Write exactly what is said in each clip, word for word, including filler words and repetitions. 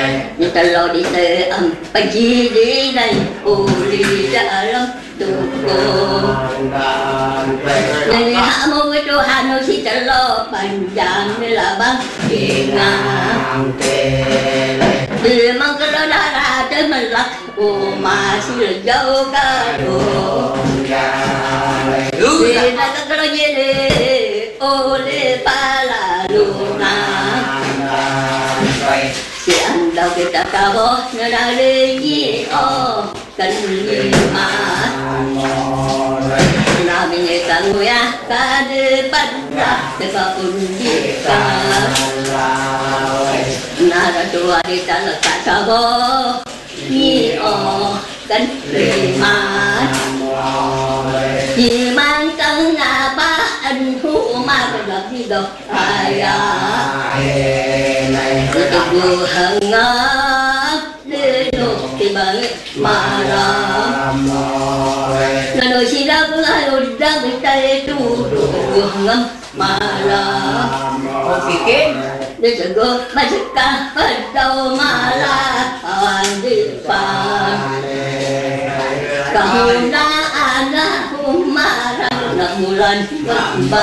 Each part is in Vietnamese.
nhưng ta lo đi tới âm bánh chi đi đây ô đi ra lắm tu cô nên hạ mô với chỗ hà nội thì ta lo bánh giang nên là băng đi ngang đi mang cái đó ra ra tới mình lắc ô mà xin được dâu ca đồ đi ra cái đó gì đi ô đi pa là luna si anh đâu cái ta cao bó nó đã đi gì ô cần gì mà nào mình nhảy cả người à cả đi bắt ra để có ôn gì cả nào đã chua đi ta là cả cao bó gì ô cần gì mà chỉ mang tăng là ba anh thu mà cái gặp gì đâu ai à tôi tôi vừa hằng ngáp để nộp thì bằng mà làm là đôi khi ra cũng ai đôi ra người tay tu vừa ngâm mà làm để cho cô mà tất cả hết đâu mà là hoàn đi phàm cả hôm ra anh ra hôm mà ra là một lần ba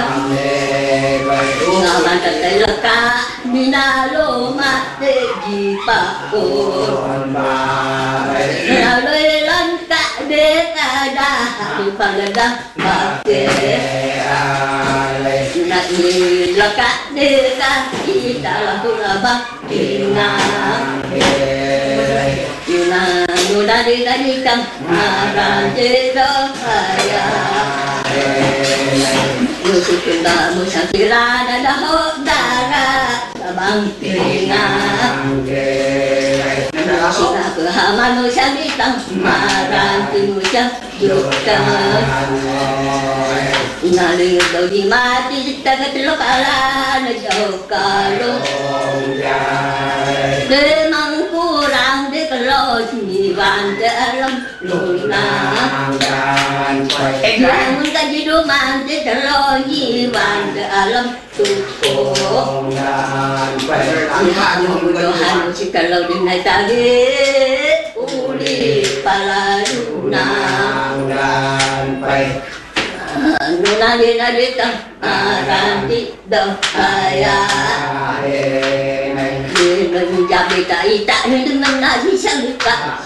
ngà mà thật tay là cả đi na lô mà để gì bà cô nào đây lần cả để ta đã đi bằng lần đó bà kể nãy như là cả để ta đi ta là tôi là bác đi na yêu na yêu na đi na đi cầm mà ra chế đó phải yêu sự tình ta muốn sáng tươi ra đã đã hốt đã ra là bằng tiền ngang chỉ là cửa hàng mà nuôi sáng đi tăng mà ra từ nuôi sáng được cả na đi đâu đi mà đi ta cái lúc cả là nó giàu cả lúc để mang cu rang để cái lo chỉ vàng để lắm lùi na em muốn cái gì đó mang để cái lo gì vàng để lắm tu cổ hạ nhung đồ hà nội chỉ cái lo đến này ta đi u đi pala na Nuna di na di tang aranti do aya di nunjak di ta ita ni dengan nasi sangka